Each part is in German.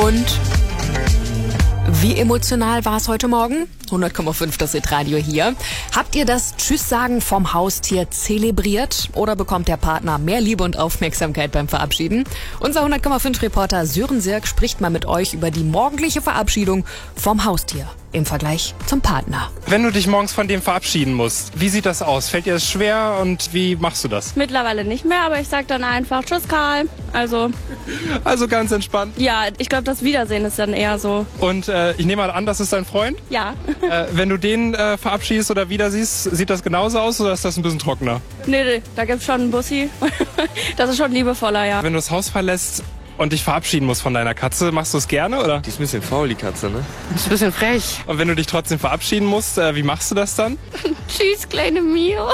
Und wie emotional war es heute Morgen? 100,5 das Hitradio hier. Habt ihr das Tschüss-Sagen vom Haustier zelebriert? Oder bekommt der Partner mehr Liebe und Aufmerksamkeit beim Verabschieden? Unser 100,5-Reporter Sören Sirk spricht mal mit euch über die morgendliche Verabschiedung vom Haustier im Vergleich zum Partner. Wenn du dich morgens von dem verabschieden musst, wie sieht das aus? Fällt dir das schwer und wie machst du das? Mittlerweile nicht mehr, aber ich sag dann einfach Tschüss Karl. Also ganz entspannt. ja, ich glaube, das Wiedersehen ist dann eher so. Und ich nehme mal an, das ist dein Freund? Ja. Wenn du den verabschiedest oder wieder siehst, sieht das genauso aus oder ist das ein bisschen trockener? Nee, da gibt's schon einen Bussi. Das ist schon liebevoller, ja. Wenn du das Haus verlässt und dich verabschieden musst von deiner Katze, machst du es gerne, oder? Die ist ein bisschen faul, die Katze, ne? Ist ein bisschen frech. Und wenn du dich trotzdem verabschieden musst, wie machst du das dann? Tschüss, kleine Mio.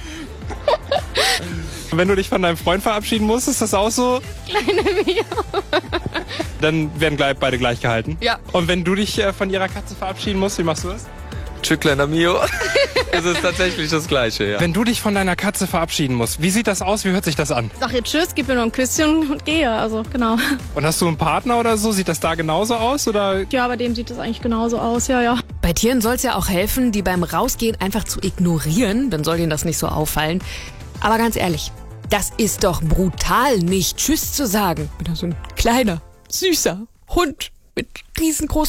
Und wenn du dich von deinem Freund verabschieden musst, ist das auch so? Kleine Mio. Dann werden beide gleich gehalten? Ja. Und wenn du dich von ihrer Katze verabschieden musst, wie machst du das? Tschüss, kleiner Mio. Es ist tatsächlich das Gleiche, ja. Wenn du dich von deiner Katze verabschieden musst, wie sieht das aus? Wie hört sich das an? Sag ihr Tschüss, gib mir nur ein Küsschen und gehe. Also, genau. Und hast du einen Partner oder so? Sieht das da genauso aus? Oder? Ja, bei dem sieht das eigentlich genauso aus, ja. Bei Tieren soll es ja auch helfen, die beim Rausgehen einfach zu ignorieren. Dann soll ihnen das nicht so auffallen. Aber ganz ehrlich, das ist doch brutal, nicht Tschüss zu sagen. Wenn da so ein kleiner, süßer Hund mit riesengroßen